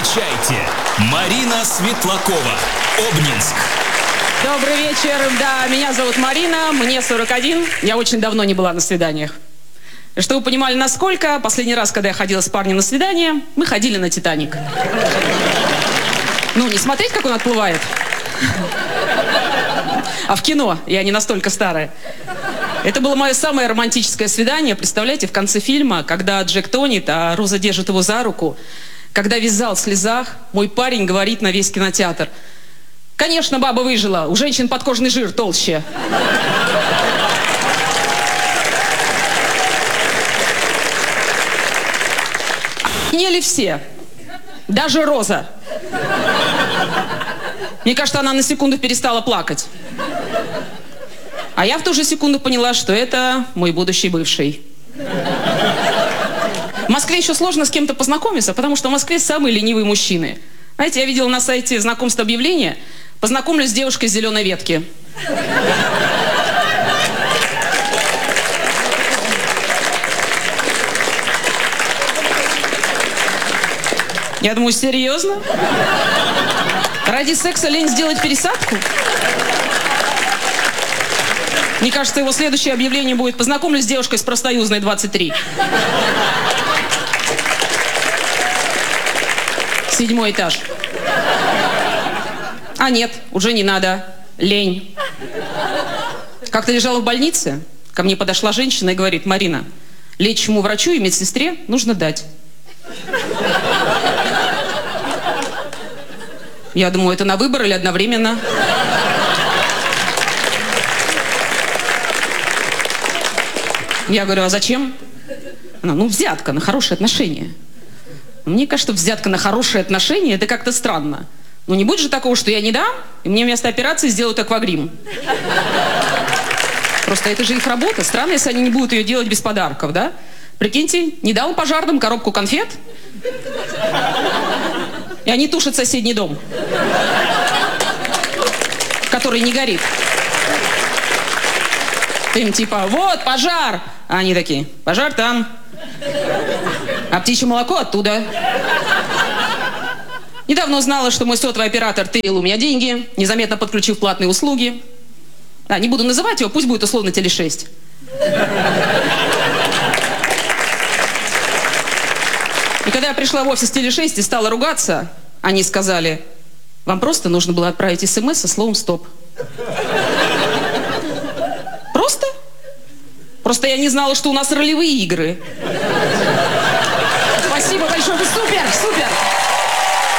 Встречайте, Марина Светлакова, Обнинск. Добрый вечер, да, меня зовут Марина, мне 41, я очень давно не была на свиданиях. Чтобы вы понимали, насколько, последний раз, когда я ходила с парнем на свидание, мы ходили на «Титаник». Ну, не смотреть, как он отплывает, а в кино, я не настолько старая. Это было мое самое романтическое свидание, представляете, в конце фильма, когда Джек тонет, а Роза держит его за руку, когда весь зал в слезах, мой парень говорит на весь кинотеатр: «Конечно, баба выжила, у женщин подкожный жир толще». Охренели все, даже Роза. Мне кажется, она на секунду перестала плакать. А я в ту же секунду поняла, что это мой будущий бывший. В Москве еще сложно с кем-то познакомиться, потому что в Москве самые ленивые мужчины. Знаете, я видела на сайте знакомств объявление: «Познакомлюсь с девушкой с зеленой ветки». Я думаю, серьезно? Ради секса лень сделать пересадку? Мне кажется, его следующее объявление будет: «Познакомлюсь с девушкой с Профсоюзной 23». 7-й этаж. А нет, уже не надо. Лень. Как-то лежала в больнице, ко мне подошла женщина и говорит: «Марина, лечащему врачу и медсестре нужно дать». Я думаю, это на выбор или одновременно? Я говорю: «А зачем?» Она: «Ну, взятка на хорошие отношения». Мне кажется, взятка на хорошие отношения — это как-то странно. Ну, не будет же такого, что я не дам, и мне вместо операции сделают аквагрим. Просто это же их работа. Странно, если они не будут ее делать без подарков, да? Прикиньте, не дал пожарным коробку конфет, и они тушат соседний дом, который не горит. Им типа: «Вот, пожар!» А они такие: «Пожар там, а птичье молоко оттуда». Недавно узнала, что мой сотовый оператор тырил у меня деньги, незаметно подключив платные услуги. Не буду называть его, пусть будет условно Теле6. И когда я пришла в офис Теле6 и стала ругаться, они сказали: «Вам просто нужно было отправить СМС со словом «стоп». Просто? Просто я не знала, что у нас ролевые игры». Спасибо большое, вы супер!